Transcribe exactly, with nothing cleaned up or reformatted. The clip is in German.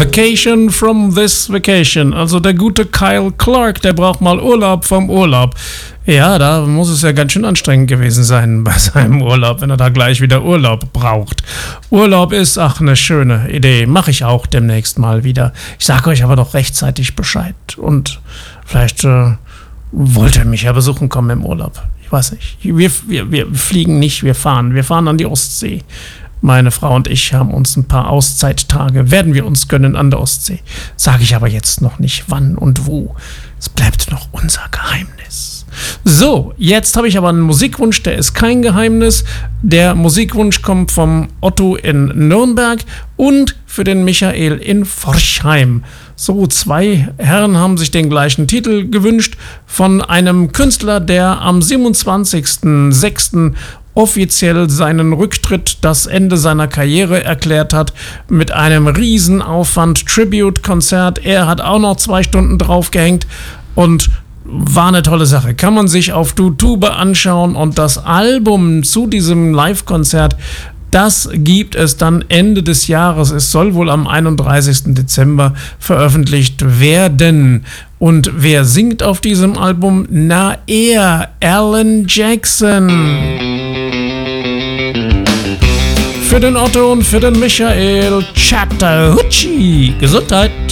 Vacation from this vacation. Also der gute Kyle Clark, der braucht mal Urlaub vom Urlaub. Ja, da muss es ja ganz schön anstrengend gewesen sein bei seinem Urlaub, wenn er da gleich wieder Urlaub braucht. Urlaub ist, ach, eine schöne Idee. Mache ich auch demnächst mal wieder. Ich sage euch aber doch rechtzeitig Bescheid. Und vielleicht äh, wollt ihr mich ja besuchen kommen im Urlaub. Ich weiß nicht. Wir, wir, wir fliegen nicht, wir fahren. Wir fahren an die Ostsee. Meine Frau und ich haben uns ein paar Auszeittage, werden wir uns gönnen an der Ostsee. Sage ich aber jetzt noch nicht wann und wo. Es bleibt noch unser Geheimnis. So, jetzt habe ich aber einen Musikwunsch, der ist kein Geheimnis. Der Musikwunsch kommt vom Otto in Nürnberg und für den Michael in Forchheim. So, zwei Herren haben sich den gleichen Titel gewünscht von einem Künstler, der am siebenundzwanzigsten sechsten offiziell seinen Rücktritt, das Ende seiner Karriere erklärt hat, mit einem Riesenaufwand, Tribute-Konzert. Er hat auch noch zwei Stunden draufgehängt und war eine tolle Sache. Kann man sich auf YouTube anschauen und das Album zu diesem Live-Konzert, das gibt es dann Ende des Jahres. Es soll wohl am einunddreißigsten Dezember veröffentlicht werden. Und wer singt auf diesem Album? Na, er, Alan Jackson. Für den Otto und für den Michael, Chattahoochee. Gesundheit.